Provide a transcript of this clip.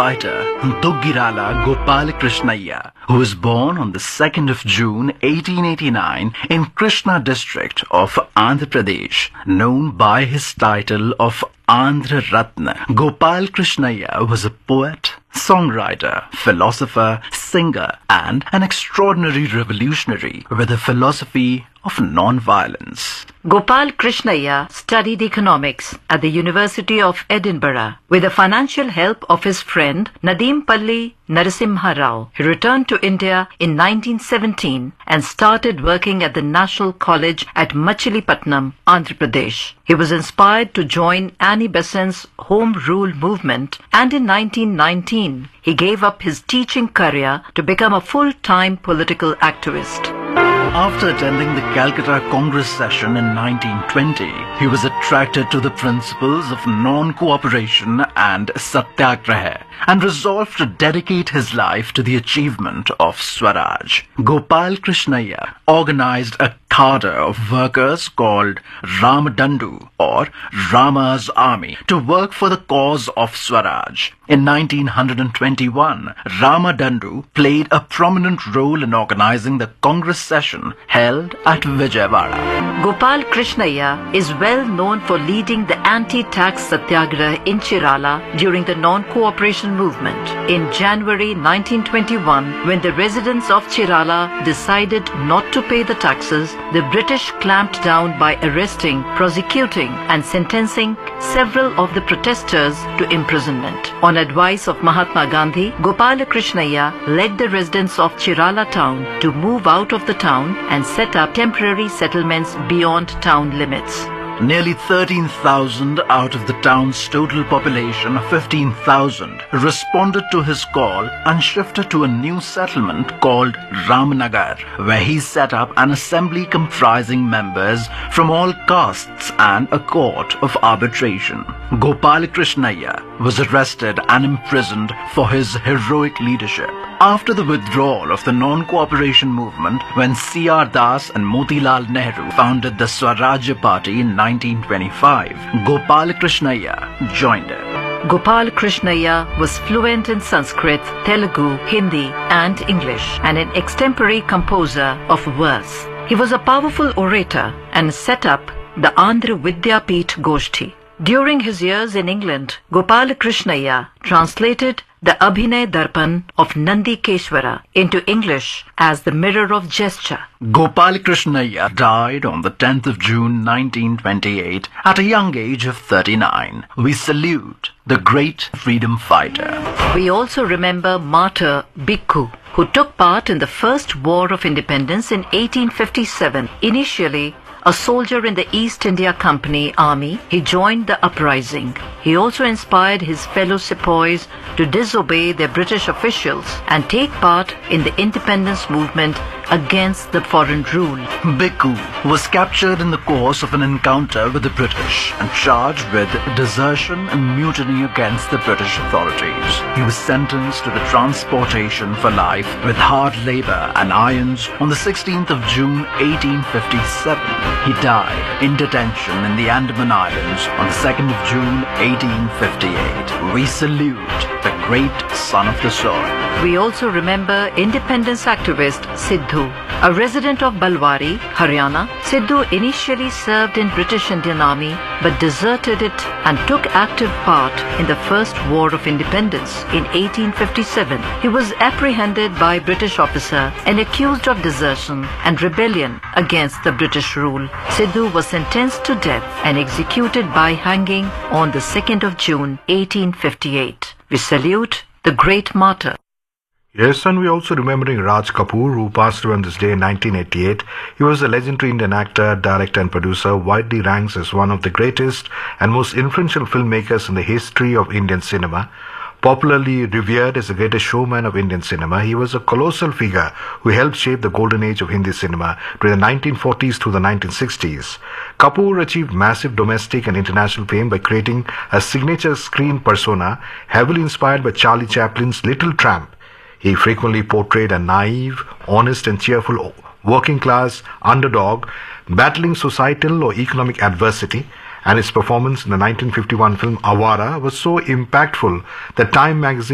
writer Duggirala Gopalakrishnaiah, who was born on the 2nd of June 1889 in Krishna district of Andhra Pradesh, known by his title of Andhra Ratna. Gopalakrishnaiah was a poet, songwriter, philosopher, singer, and an extraordinary revolutionary with a philosophy of non-violence. Gopalakrishnaiah studied economics at the University of Edinburgh. With the financial help of his friend Nadempalli Narasimha Rao, he returned to India in 1917 and started working at the National College at Machilipatnam, Andhra Pradesh. He was inspired to join Annie Besant's Home Rule movement, and in 1919 he gave up his teaching career to become a full-time political activist. After attending the Calcutta Congress session in 1920, he was attracted to the principles of non-cooperation and satyagraha and resolved to dedicate his life to the achievement of Swaraj. Gopalakrishnaiah organized a cadre of workers called Ramadandu, or Rama's Army, to work for the cause of Swaraj. In 1921, Ramadandu played a prominent role in organizing the Congress session held at Vijayawada. Gopalakrishnaiah is well known for leading the anti-tax satyagraha in Chirala during the non-cooperation movement. In January 1921, when the residents of Chirala decided not to pay the taxes, the British clamped down by arresting, prosecuting and sentencing several of the protesters to imprisonment. On advice of Mahatma Gandhi, Gopalakrishnaiah led the residents of Chirala town to move out of the town and set up temporary settlements beyond town limits. Nearly 13,000 out of the town's total population of 15,000 responded to his call and shifted to a new settlement called Ramnagar, where he set up an assembly comprising members from all castes and a court of arbitration. Gopalakrishnaiah was arrested and imprisoned for his heroic leadership. After the withdrawal of the non-cooperation movement, when C.R. Das and Motilal Nehru founded the Swarajya Party in 1925, Gopalakrishnaiah joined it. Gopalakrishnaiah was fluent in Sanskrit, Telugu, Hindi and English, and an extempore composer of verse. He was a powerful orator and set up the Andhra Vidyapeeth Goshti. During his years in England, Gopalakrishnaiah translated the Abhinay Darpan of Nandi Keshwara into English as the Mirror of Gesture. Gopalakrishnaiah died on the 10th of June 1928 at a young age of 39. We salute the great freedom fighter. We also remember martyr Bhikkhu, who took part in the First War of Independence in 1857. Initially a soldier in the East India Company army, he joined the uprising. He also inspired his fellow sepoys to disobey their British officials and take part in the independence movement against the foreign rule. Bhikkhu was captured in the course of an encounter with the British and charged with desertion and mutiny against the British authorities. He was sentenced to the transportation for life with hard labor and irons on the 16th of June 1857. He died in detention in the Andaman Islands on the 2nd of June 1858. We salute the great son of the soil. We also remember independence activist Sidhu, a resident of Balwari, Haryana. Sidhu initially served in British Indian Army but deserted it and took active part in the First War of Independence in 1857. He was apprehended by a British officer and accused of desertion and rebellion against the British rule. Sidhu was sentenced to death and executed by hanging on the 2nd of June 1858. We salute the great martyr. Yes, and we're also remembering Raj Kapoor, who passed away on this day in 1988. He was a legendary Indian actor, director and producer, widely ranked as one of the greatest and most influential filmmakers in the history of Indian cinema. Popularly revered as the greatest showman of Indian cinema, he was a colossal figure who helped shape the golden age of Hindi cinema during the 1940s to the 1960s. Kapoor achieved massive domestic and international fame by creating a signature screen persona heavily inspired by Charlie Chaplin's Little Tramp. He frequently portrayed a naive, honest and cheerful working-class underdog battling societal or economic adversity, and his performance in the 1951 film Awara was so impactful that Time magazine